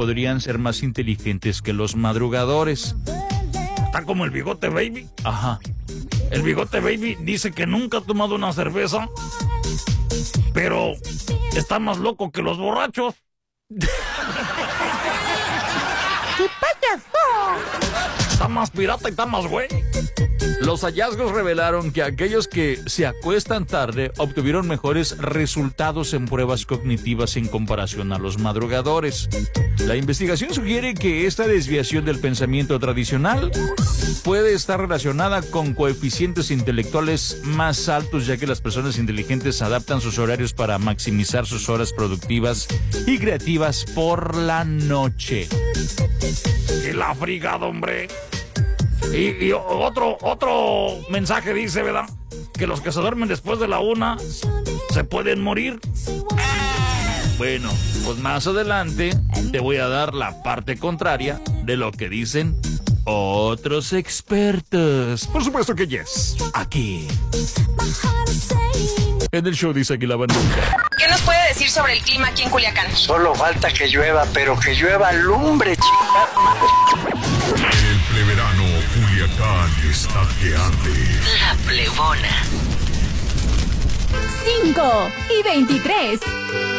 podrían ser más inteligentes que los madrugadores. Está como el Bigote Baby. Ajá. El Bigote Baby dice que nunca ha tomado una cerveza, pero está más loco que los borrachos. ¡Qué payaso! Está más pirata y está más güey. Los hallazgos revelaron que aquellos que se acuestan tarde obtuvieron mejores resultados en pruebas cognitivas en comparación a los madrugadores. La investigación sugiere que esta desviación del pensamiento tradicional puede estar relacionada con coeficientes intelectuales más altos, ya que las personas inteligentes adaptan sus horarios para maximizar sus horas productivas y creativas por la noche. Y la frigada, hombre. Y otro mensaje dice, ¿verdad? Que los que se duermen después de la 1 se pueden morir. Bueno, pues más adelante te voy a dar la parte contraria de lo que dicen otros expertos. Por supuesto que yes. Aquí. En el show dice aquí la banduca. ¿Qué nos puede decir sobre el clima aquí en Culiacán? Solo falta que llueva, pero que llueva lumbre, chica. El pleverano Culiacán está que arde. La Plebona. 5:23.